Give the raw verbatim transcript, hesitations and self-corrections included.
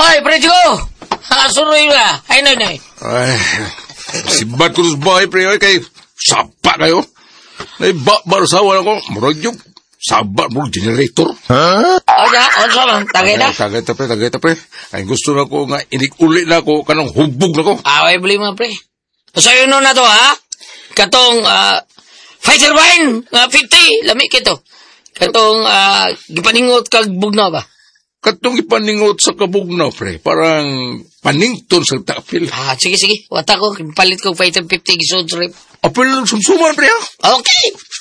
Hoy, pre, ko! Hasuroy na. Ay, nay, nay. Ay, sibat ko sa bahay, pre. Ay, kay sapa kayo. Ay, ba-bar sawa ako. Murag yung sabat mo, generator. Ha? O na, o sa man, tagay na. Tagay ta, pre, tagay ta, pre. Ay, gusto na ko nga, inik-uli na ko, kanang hubog na ko. Away, beli mo, pre. So, yun na to, ha? Katong, ah, Fighter wine, nga fifty, lami kito. Katong, ah, gipaningot kag bugnaw ba? Katong ipaningot sa kabugnaw, pre. Parang panington sa tapil. Ah, sige, sige. Wata ko, palit ko Fighter fifty, gisod trip. Apil lang sumsuman, pre, ha? Okay.